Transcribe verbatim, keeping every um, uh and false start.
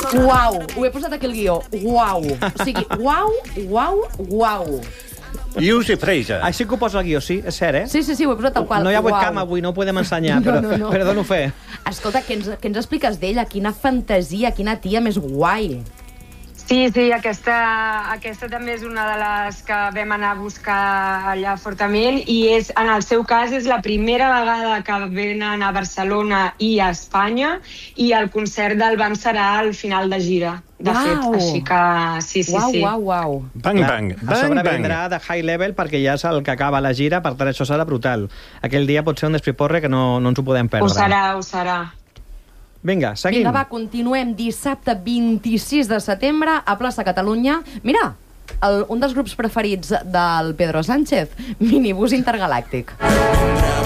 Uau, ho he posat aquí al guió. Uau. O sigui, uau, uau, uau. Use Fraser. Així que ho posa al guió, sí, és cert, eh? Sí, sí, sí, ho he posat tal qual. No hi ha Uau. webcam avui, no ho podem ensenyar, No, però, no, no. però dono fe. Escolta, què ens, què ens expliques d'ella? Quina fantasia, quina tia més guai. Sí, sí, aquesta, aquesta també és una de les que vam anar a buscar allà fortament i és, en el seu cas és la primera vegada que venen a Barcelona i a Espanya i el concert del B A M serà al final de gira, de Uau. fet, així que sí, sí, Uau, sí. uau, uau. Bang, bang, A sobre bang, vendrà bang. de high level perquè ja és el que acaba la gira, per tant això serà brutal. Aquell dia pot ser un despiporre que no, no ens ho podem perdre. Ho serà, ho serà. Vinga, seguim. Vinga, va, continuem. Dissabte vint-i-sis de setembre a Plaça Catalunya. Mira, el, un dels grups preferits del Pedro Sánchez, Minibús Intergalàctic.